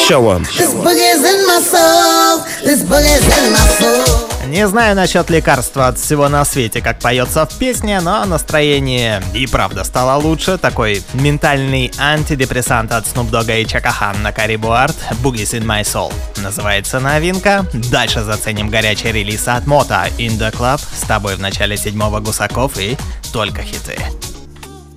Show. Не знаю насчет лекарства от всего на свете, как поется в песне, но настроение и правда стало лучше. Такой ментальный антидепрессант от Snoop Dogg и Chaka Khan на Caribou Art, Boogies in My Soul. Называется новинка. Дальше заценим горячий релиз от Мота, In The Club. С тобой в начале 7-го Гусаков и только хиты.